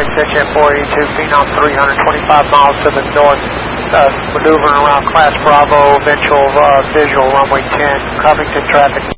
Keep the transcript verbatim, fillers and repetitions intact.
traffic, Jet four eighty-two, Phenom three hundred twenty-five miles to the north, uh, maneuvering around Class Bravo, eventual uh, visual, runway ten, Covington traffic